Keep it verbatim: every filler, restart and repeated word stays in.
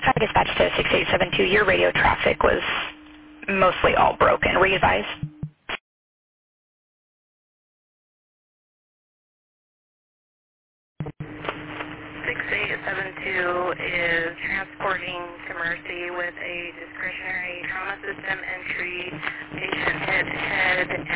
Hi, dispatch to six eight seven two. Your radio traffic was mostly all broken. Were you advised? six eight seven two is transporting to Mercy with a discretionary trauma system entry. Patient hit head